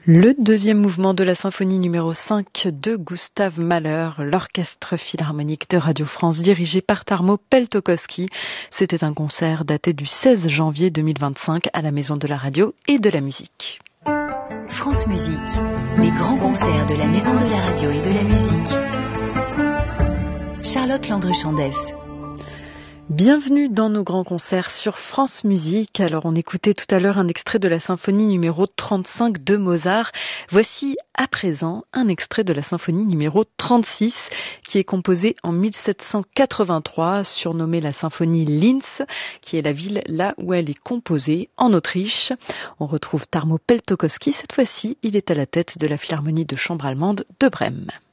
Le deuxième mouvement de la symphonie numéro 5 de Gustav Mahler, l'orchestre philharmonique de Radio France dirigé par Tarmo Peltokoski. C'était un concert daté du 16 janvier 2025 à la Maison de la Radio et de la Musique. France Musique, les grands concerts de la Maison de la Radio et de la Musique. Charlotte Landru-Chandès. Bienvenue dans nos grands concerts sur France Musique. Alors on écoutait tout à l'heure un extrait de la symphonie numéro 35 de Mozart. Voici à présent un extrait de la symphonie numéro 36 qui est composée en 1783, surnommée la symphonie Linz, qui est la ville là où elle est composée, en Autriche. On retrouve Tarmo Peltokoski, cette fois-ci il est à la tête de la philharmonie de chambre allemande de Brême.